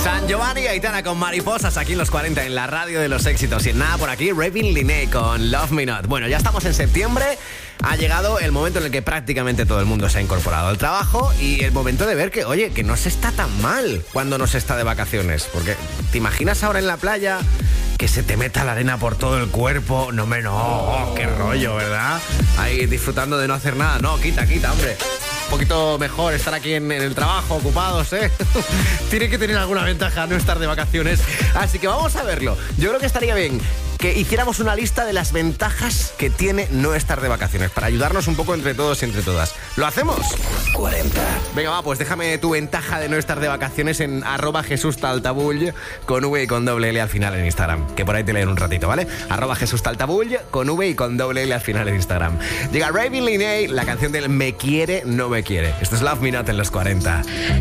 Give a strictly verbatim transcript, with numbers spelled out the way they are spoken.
San Giovanni y Aitana con Mariposas aquí en los cuarenta en la radio de los éxitos. Y en nada por aquí, Ravin Linney con Love Me Not. Bueno, ya estamos en septiembre. Ha llegado el momento en el que prácticamente todo el mundo se ha incorporado al trabajo y el momento de ver que, oye, que no se está tan mal cuando no se está de vacaciones. Porque, ¿te imaginas ahora en la playa que se te meta la arena por todo el cuerpo? No, me no, oh, qué rollo, ¿verdad? Ahí disfrutando de no hacer nada. No, quita, quita, hombre. Un poquito mejor estar aquí en, en el trabajo, ocupados, ¿eh? Tiene que tener alguna ventaja no estar de vacaciones. Así que vamos a verlo. Yo creo que estaría bien que hiciéramos una lista de las ventajas que tiene no estar de vacaciones, para ayudarnos un poco entre todos y entre todas. ¿Lo hacemos? cuarenta. Venga, va, pues déjame tu ventaja de no estar de vacaciones en arroba Jesús Taltabull, con V y con doble L al final en Instagram, que por ahí te leo en un ratito, ¿vale? Arroba Jesús Taltabull, con V y con doble L al final en Instagram. Llega Ravin Linney, la canción del Me Quiere, No Me Quiere. Esto es Love Me Not en los cuarenta.